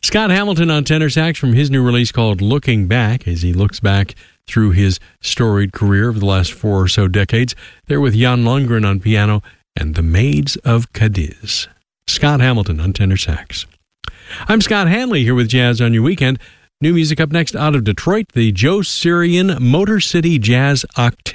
Scott Hamilton on tenor sax from his new release called Looking Back, as he looks back through his storied career over the last 4 or so decades. There with Jan Lundgren on piano and the Maids of Cadiz. Scott Hamilton on tenor sax. I'm Scott Hanley here with Jazz on Your Weekend. New music up next out of Detroit, the Joe Sirian Motor City Jazz Octet.